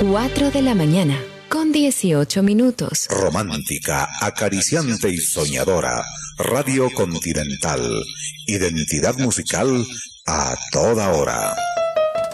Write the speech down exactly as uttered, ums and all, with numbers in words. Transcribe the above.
cuatro de la mañana, con dieciocho minutos. Romántica, acariciante y soñadora. Radio Continental. Identidad musical a toda hora.